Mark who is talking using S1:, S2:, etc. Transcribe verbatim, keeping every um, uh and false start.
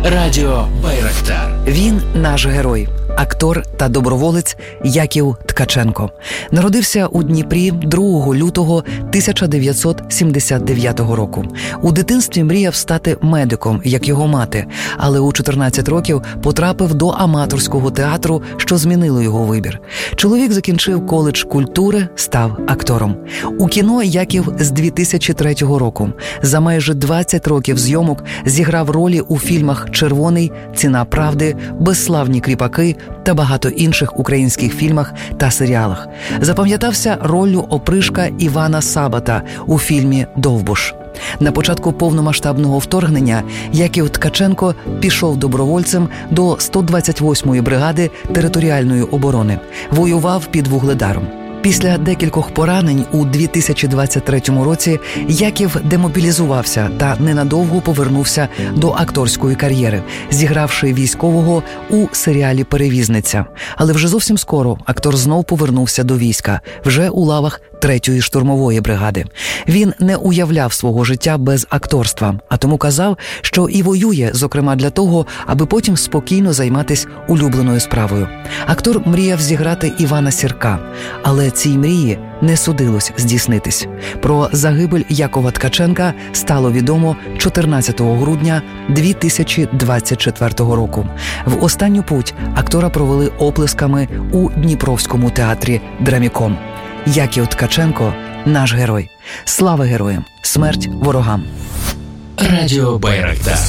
S1: Радіо Байрактар.
S2: Він наш герой, актор та доброволець Яків Ткаченко. Народився у Дніпрі другого лютого тисяча дев'ятсот сімдесят дев'ятого року. У дитинстві мріяв стати медиком, як його мати, але у чотирнадцять років потрапив до аматорського театру, що змінило його вибір. Чоловік закінчив коледж культури, став актором. У кіно Яків з дві тисячі третього року. За майже двадцять років зйомок зіграв ролі у фільмах «Червоний», «Ціна правди», «Безславні кріпаки» та багато інших українських фільмах та серіалах. Запам'ятався роллю опришка Івана Сабата у фільмі «Довбуш». На початку повномасштабного вторгнення Яків Ткаченко пішов добровольцем до сто двадцять восьмої бригади територіальної оборони. Воював під Вугледаром. Після декількох поранень у дві тисячі двадцять третьому році Яків демобілізувався та ненадовго повернувся до акторської кар'єри, зігравши військового у серіалі «Перевізниця». Але вже зовсім скоро актор знов повернувся до війська, вже у лавах третьої штурмової бригади. Він не уявляв свого життя без акторства, а тому казав, що і воює, зокрема для того, аби потім спокійно займатися улюбленою справою. Актор мріяв зіграти Івана Сірка, але цій мрії не судилось здійснитись. Про загибель Якова Ткаченка стало відомо чотирнадцятого грудня дві тисячі двадцять четвертого року. В останню путь актора провели оплесками у Дніпровському театрі «Драміком». Яків Ткаченко – наш герой. Слава героям! Смерть ворогам!
S1: Радіо Байрактар.